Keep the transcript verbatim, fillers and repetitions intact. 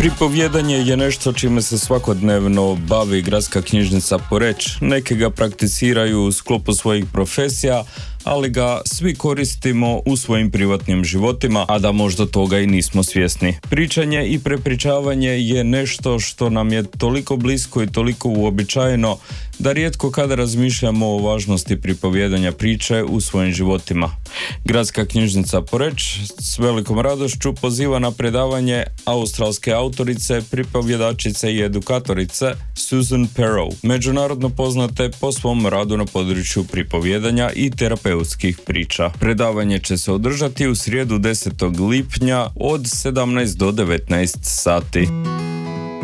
Pripovjedanje je nešto čime se svakodnevno bavi Gradska knjižnica Poreč. Neke ga prakticiraju u sklopu svojih profesija, ali ga svi koristimo u svojim privatnim životima, a da možda toga i nismo svjesni. Pričanje i prepričavanje je nešto što nam je toliko blisko i toliko uobičajeno da rijetko kada razmišljamo o važnosti pripovjedanja priče u svojim životima. Gradska knjižnica Poreč s velikom radošću poziva na predavanje australske autorice, pripovjedačice i edukatorice Susan Perrow, međunarodno poznate po svom radu na području pripovjedanja i terapeutskih priča. Predavanje će se održati u srijedu desetog lipnja od sedamnaest do devetnaest sati.